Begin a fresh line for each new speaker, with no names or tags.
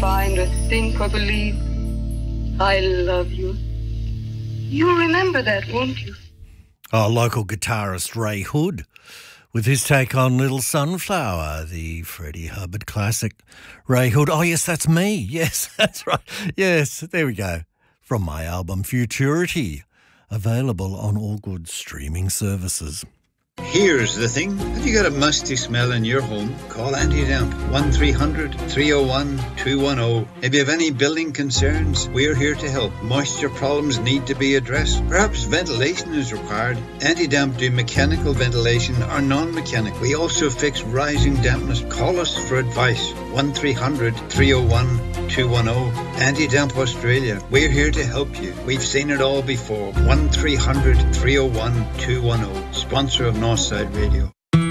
find or think or believe, I love you. You'll remember that, won't you?
Our local guitarist Ray Hood with his take on Little Sunflower, the Freddie Hubbard classic. Ray Hood. Oh, yes, that's me. Yes, that's right. Yes, there we go. From my album Futurity, available on all good streaming services.
Here's the thing. Have you got a musty smell in your home? Call Anti-Damp 1300-301-210. If you have any building concerns, we're here to help. Moisture problems need to be addressed. Perhaps ventilation is required. Anti-Damp do mechanical ventilation or non-mechanical. We also fix rising dampness. Call us for advice. 1300-301-210. Anti-Damp Australia. We're here to help you. We've seen it all before. 1300-301-210. Sponsor of Northside Radio.